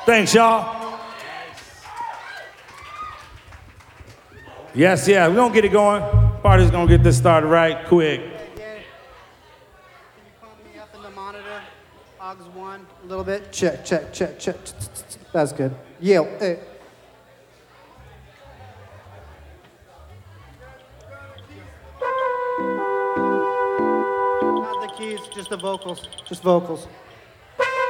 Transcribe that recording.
Thanks, y'all. Yes, yeah, we're gonna get it going. Party's gonna get this started right quick. Can you pump me up in the monitor? Aux 1, a little bit. Check. That's good. Yeah. Not the keys, just the vocals. Just vocals.